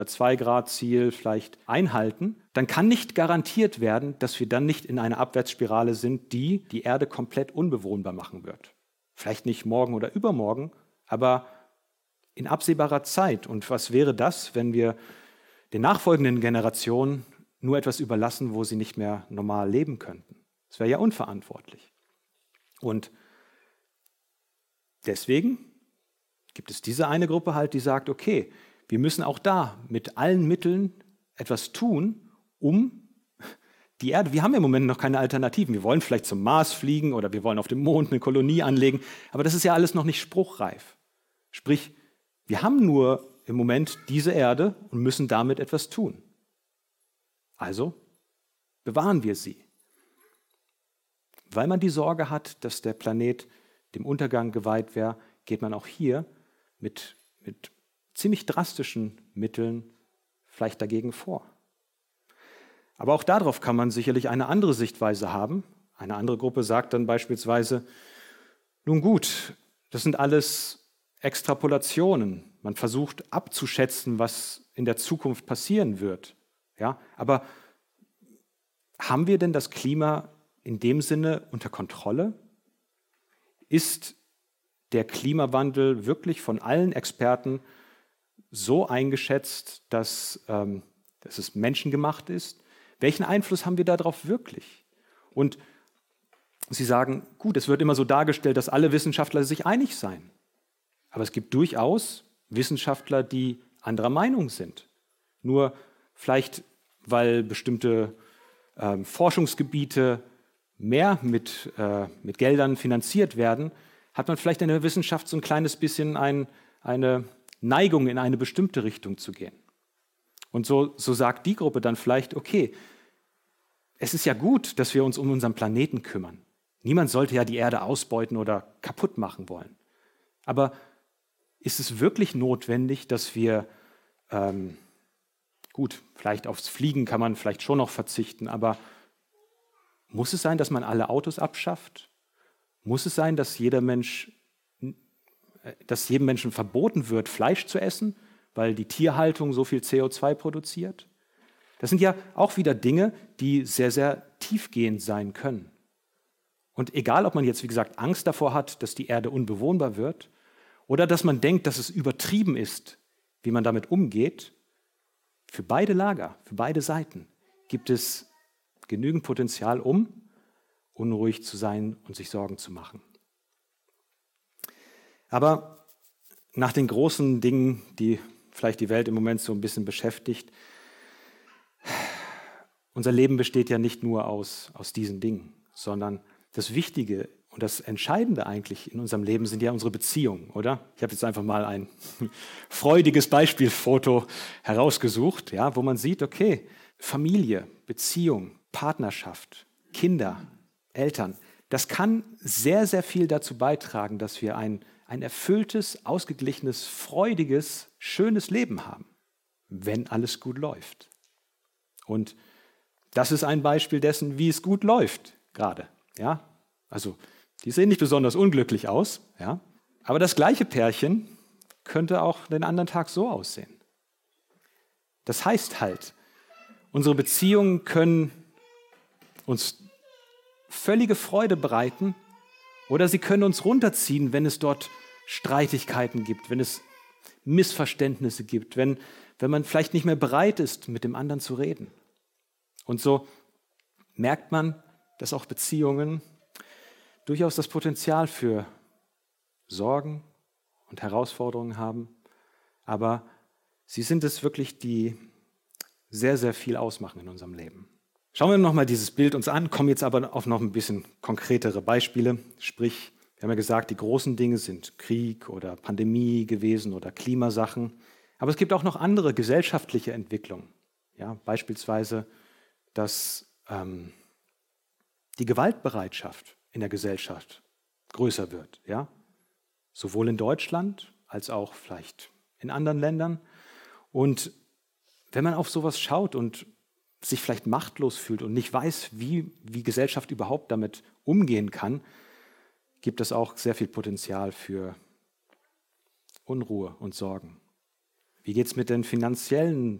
2-Grad-Ziel vielleicht einhalten, dann kann nicht garantiert werden, dass wir dann nicht in einer Abwärtsspirale sind, die die Erde komplett unbewohnbar machen wird. Vielleicht nicht morgen oder übermorgen, aber in absehbarer Zeit. Und was wäre das, wenn wir den nachfolgenden Generationen nur etwas überlassen, wo sie nicht mehr normal leben könnten? Das wäre ja unverantwortlich. Und deswegen gibt es diese eine Gruppe halt, die sagt, okay, wir müssen auch da mit allen Mitteln etwas tun, um die Erde, wir haben ja im Moment noch keine Alternativen. Wir wollen vielleicht zum Mars fliegen oder wir wollen auf dem Mond eine Kolonie anlegen, aber das ist ja alles noch nicht spruchreif. Sprich, wir haben nur im Moment diese Erde und müssen damit etwas tun. Also bewahren wir sie. Weil man die Sorge hat, dass der Planet dem Untergang geweiht wäre, geht man auch hier mit ziemlich drastischen Mitteln vielleicht dagegen vor. Aber auch darauf kann man sicherlich eine andere Sichtweise haben. Eine andere Gruppe sagt dann beispielsweise, nun gut, das sind alles Extrapolationen. Man versucht abzuschätzen, was in der Zukunft passieren wird. Ja, aber haben wir denn das Klima in dem Sinne unter Kontrolle? Ist der Klimawandel wirklich von allen Experten so eingeschätzt, dass es menschengemacht ist? Welchen Einfluss haben wir darauf wirklich? Und Sie sagen, gut, es wird immer so dargestellt, dass alle Wissenschaftler sich einig seien. Aber es gibt durchaus Wissenschaftler, die anderer Meinung sind. Nur vielleicht, weil bestimmte Forschungsgebiete mehr mit Geldern finanziert werden, hat man vielleicht in der Wissenschaft so ein kleines bisschen eine Neigung, in eine bestimmte Richtung zu gehen. Und so sagt die Gruppe dann vielleicht, okay, es ist ja gut, dass wir uns um unseren Planeten kümmern. Niemand sollte ja die Erde ausbeuten oder kaputt machen wollen. Aber ist es wirklich notwendig, dass wir, gut, vielleicht aufs Fliegen kann man vielleicht schon noch verzichten, aber muss es sein, dass man alle Autos abschafft? Muss es sein, dass jedem Menschen verboten wird, Fleisch zu essen, weil die Tierhaltung so viel CO2 produziert? Das sind ja auch wieder Dinge, die sehr, sehr tiefgehend sein können. Und egal, ob man jetzt, wie gesagt, Angst davor hat, dass die Erde unbewohnbar wird oder dass man denkt, dass es übertrieben ist, wie man damit umgeht, für beide Lager, für beide Seiten gibt es genügend Potenzial, um unruhig zu sein und sich Sorgen zu machen. Aber nach den großen Dingen, die vielleicht die Welt im Moment so ein bisschen beschäftigt, unser Leben besteht ja nicht nur aus diesen Dingen, sondern das Wichtige und das Entscheidende eigentlich in unserem Leben sind ja unsere Beziehungen, oder? Ich habe jetzt einfach mal ein freudiges Beispielfoto herausgesucht, ja, wo man sieht, okay, Familie, Beziehung, Partnerschaft, Kinder, Eltern, das kann sehr, sehr viel dazu beitragen, dass wir ein erfülltes, ausgeglichenes, freudiges, schönes Leben haben, wenn alles gut läuft. Und das ist ein Beispiel dessen, wie es gut läuft gerade. Ja? Also die sehen nicht besonders unglücklich aus, ja? Aber das gleiche Pärchen könnte auch den anderen Tag so aussehen. Das heißt halt, unsere Beziehungen können uns völlige Freude bereiten oder sie können uns runterziehen, wenn es dort Streitigkeiten gibt, wenn es Missverständnisse gibt, wenn man vielleicht nicht mehr bereit ist, mit dem anderen zu reden. Und so merkt man, dass auch Beziehungen durchaus das Potenzial für Sorgen und Herausforderungen haben, aber sie sind es wirklich, die sehr, sehr viel ausmachen in unserem Leben. Schauen wir nochmal dieses Bild uns an, kommen jetzt aber auf noch ein bisschen konkretere Beispiele. Sprich, wir haben ja gesagt, die großen Dinge sind Krieg oder Pandemie gewesen oder Klimasachen. Aber es gibt auch noch andere gesellschaftliche Entwicklungen. Ja, beispielsweise, dass die Gewaltbereitschaft in der Gesellschaft größer wird. Ja? Sowohl in Deutschland als auch vielleicht in anderen Ländern. Und wenn man auf sowas schaut und sich vielleicht machtlos fühlt und nicht weiß, wie Gesellschaft überhaupt damit umgehen kann, gibt es auch sehr viel Potenzial für Unruhe und Sorgen. Wie geht es mit den finanziellen